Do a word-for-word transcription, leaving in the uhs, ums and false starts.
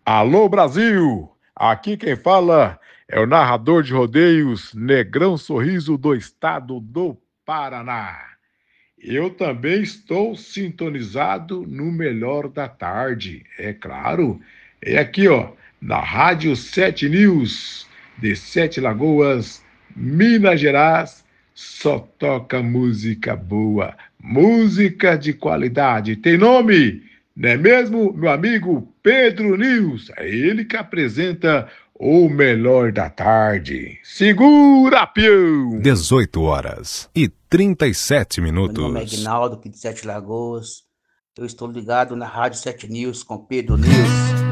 Alô Brasil! Aqui quem fala é o narrador de rodeios Negrão Sorriso do estado do Paraná. Eu também estou sintonizado no melhor da tarde, é claro. É aqui, ó, na Rádio Sete News, de Sete Lagoas, Minas Gerais, só toca música boa, música de qualidade. Tem nome? Não é mesmo, meu amigo Pedro News? É ele que apresenta o melhor da tarde. Segura, peão! dezoito horas e trinta e sete Meu nome é minutos. Aguinaldo, aqui de Sete Lagoas. Eu estou ligado na Rádio Sete News com Pedro News.